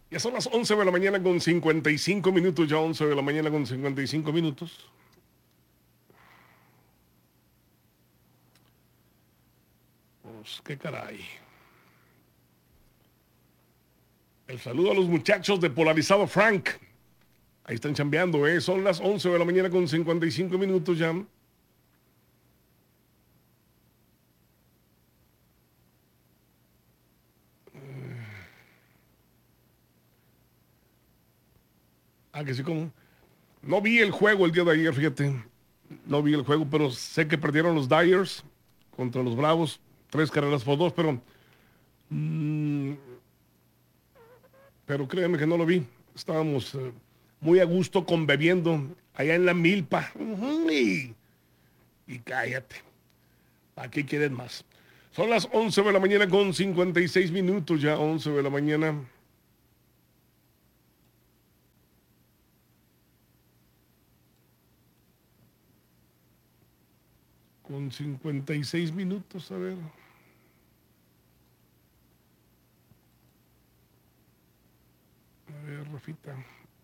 Ya son las 11 de la mañana con 55 minutos, ya 11 de la mañana con 55 minutos. Pues, qué caray. El saludo a los muchachos de Polarizado Frank. Ahí están chambeando, ¿eh? Son las 11 de la mañana con 55 minutos ya. Que sí, como. No vi el juego el día de ayer, fíjate. No vi el juego, pero sé que perdieron los Dyers contra los Bravos. 3 carreras por 2, mm, pero créeme que no lo vi. Estábamos muy a gusto con bebiendo allá en la milpa. Y cállate. Aquí quieren más. Son las 11 de la mañana con 56 minutos, ya 11 de la mañana. Con 56 minutos, a ver. A ver, Rafita.